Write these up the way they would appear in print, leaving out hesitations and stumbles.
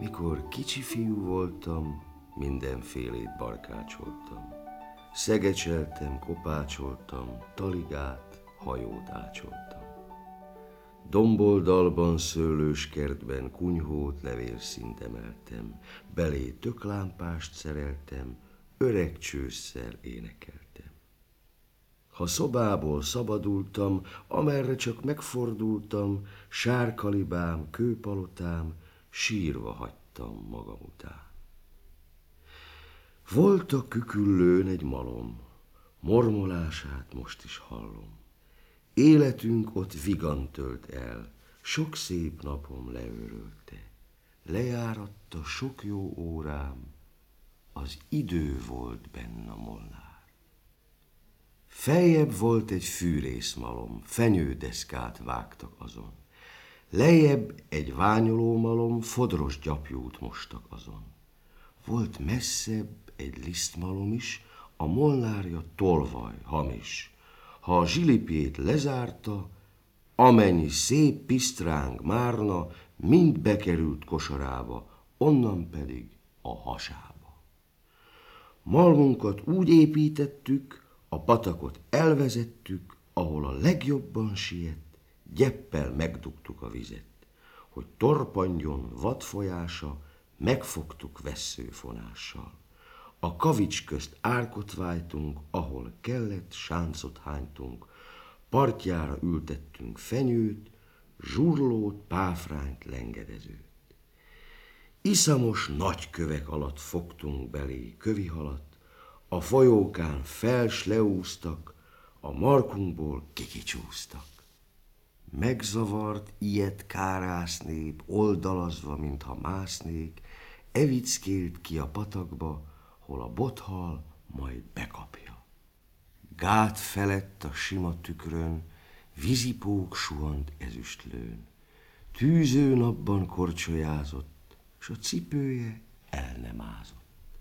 Mikor kicsi fiú voltam, mindenfélét barkácsoltam. Szegecseltem, kopácsoltam, taligát, hajót ácsoltam. Domboldalban, szőlőskertben kunyhót, levélszínt emeltem, belé töklámpást szereltem, öreg csősszel énekeltem. Ha szobából szabadultam, amerre csak megfordultam, sárkalibám, kőpalotám, sírva hagytam magam után. Volt a küküllőn egy malom, mormolását most is hallom. Életünk ott vigant tölt el, sok szép napom leőrölte. Lejáratta sok jó órám, az idő volt benn a molnár. Feljebb volt egy fűrészmalom, fenyődeszkát vágtak azon. Lejjebb egy ványolómalom, fodros gyapjút mostak azon. Volt messzebb egy lisztmalom is, a molnárja tolvaj, hamis. Ha a zsilipjét lezárta, amennyi szép pisztráng márna, mind bekerült kosarába, onnan pedig a hasába. Malmunkat úgy építettük, a patakot elvezettük, ahol a legjobban siet, gyeppel megdugtuk a vizet, hogy torpanjon vadfolyása, megfogtuk vesszőfonással. A kavics közt árkot vájtunk, ahol kellett, sáncot hánytunk, partjára ültettünk fenyőt, zsurlót, páfrányt, lengedezőt. Iszamos nagy kövek alatt fogtunk belé kövihalat, a folyókán fels leúztak, a markunkból kikicsúztak. Megzavart, ilyet kárász nép, oldalazva, mintha másznék, evickélt ki a patakba, hol a bothal majd bekapja. Gát felett a sima tükrön, vízipók suhant ezüstlőn. Tűző napban korcsolyázott, s a cipője el nem ázott.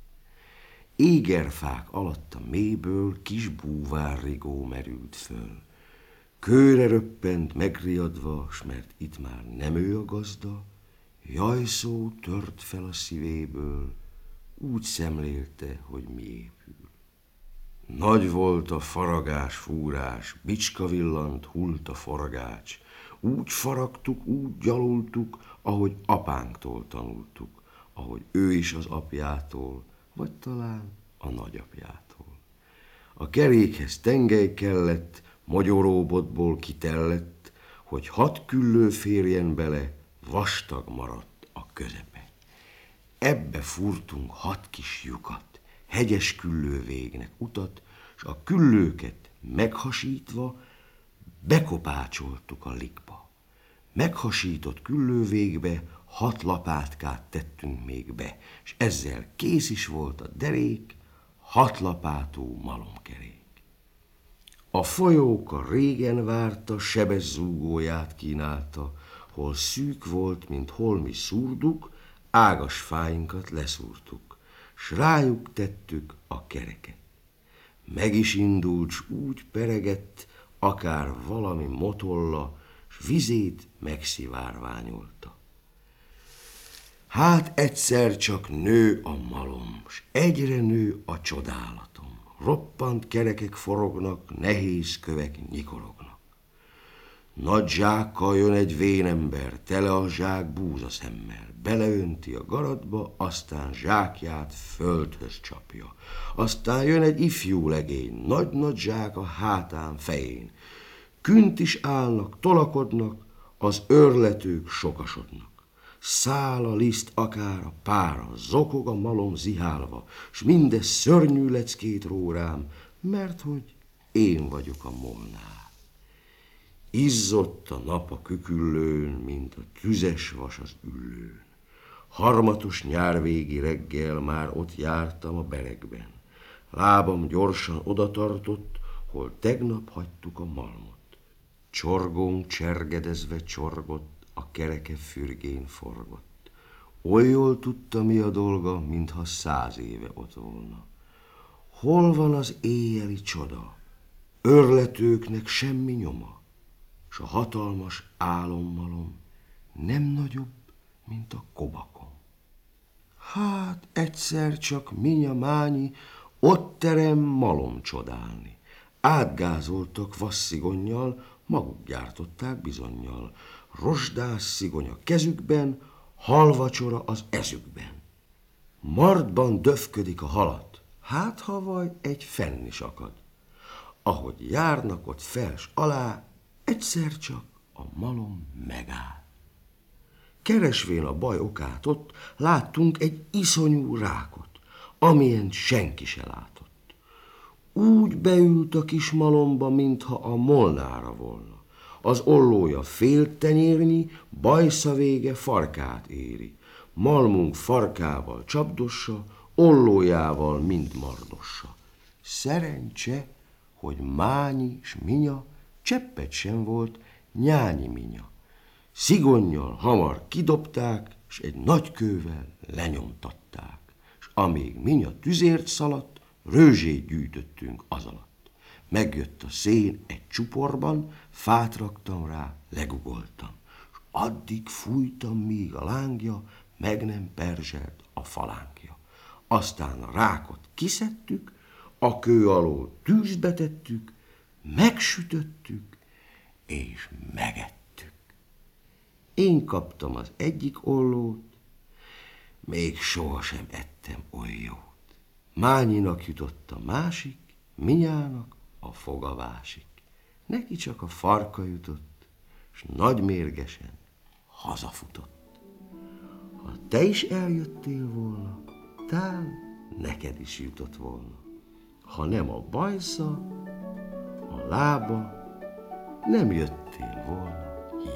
Égerfák alatt a mélyből kis búvárrigó merült föl. Kőre röppent megriadva, s mert itt már nem ő a gazda, jajszó tört fel a szívéből, úgy szemlélte, hogy mi épül. Nagy volt a faragás, fúrás, bicska villant, hult a forgács. Úgy faragtuk, úgy gyalultuk, ahogy apánktól tanultuk, ahogy ő is az apjától, vagy talán a nagyapjától. A kerékhez tengely kellett, mogyoróbotból kitellett, hogy 6 küllő férjen bele, vastag maradt a közepe. Ebbe fúrtunk 6 kis lyukat, hegyes küllővégnek utat, s a küllőket meghasítva bekopácsoltuk a likba. Meghasított küllővégbe 6 lapátkát tettünk még be, és ezzel kész is volt a derék, 6 lapátú malomkerék. A folyóka régen várta, sebes zúgóját kínálta, hol szűk volt, mint holmi szurduk, ágas fáinkat leszúrtuk, s rájuk tettük a kereket. Meg is indult, s úgy peregett, akár valami motolla, s vizét megszivárványolta. Hát egyszer csak nő a malom, s egyre nő a csodálatom. Roppant kerekek forognak, nehéz kövek nyikorognak. Nagy zsákkal jön egy vénember, tele a zsák búzaszemmel. Beleönti a garatba, aztán zsákját földhöz csapja. Aztán jön egy ifjú legény, nagy-nagy zsák a hátán, fején. Künt is állnak, tolakodnak, az őrletők sokasodnak. Száll a liszt akár a pára, zokog a malom zihálva, s mindez szörnyű leckét ró rám, mert hogy én vagyok a molnár. Izzott a nap a küküllőn, mint a tüzes vas az üllőn. Harmatos nyárvégi reggel már ott jártam a beregben. Lábam gyorsan odatartott, hol tegnap hagytuk a malmot. Csorgónk csergedezve csorgott, a kereke fürgén forgott. Oly jól tudta, mi a dolga, mintha 100 éve ott volna. Hol van az éjjeli csoda? Őrletőknek semmi nyoma, s a hatalmas álommalom nem nagyobb, mint a kobakom. egyszer csak Minya Mányi ott terem malom csodálni. Átgázoltak vasszigonnyal, maguk gyártották bizonnyal. Rozsdás szigony a kezükben, halvacsora az ezükben. Martban döfködik a halat, hát ha vaj egy fenn is akad. Ahogy járnak ott fels alá, egyszer csak a malom megáll. Keresvén a baj okát ott, láttunk egy iszonyú rákot, amilyen senki se látott. Úgy beült a kis malomba, mintha a molnára volna. Az ollója fél tenyérnyi, bajsza vége farkát éri. Malmunk farkával csapdossa, ollójával mind mardossa. Szerencse, hogy Mányi s Minya cseppet sem volt Nyányi Minya. Szigonnyal hamar kidobták, s egy nagy kővel lenyomtatták. S amíg Minya tüzért szaladt, rőzsét gyűjtöttünk az alatt. Megjött a szén egy csuporban, fát raktam rá, legugoltam. S addig fújtam, míg a lángja meg nem perzselt a falánkja. Aztán a rákot kiszedtük, a kő alól tűzbe tettük, megsütöttük és megettük. Én kaptam az egyik ollót, még sohasem ettem olyan jót. Mányinak jutott a másik, Minyának a fogavásik. Neki csak a farka jutott, s nagy mérgesen hazafutott. Ha te is eljöttél volna, tán neked is jutott volna. Ha nem a bajsza, a lába, nem jöttél volna.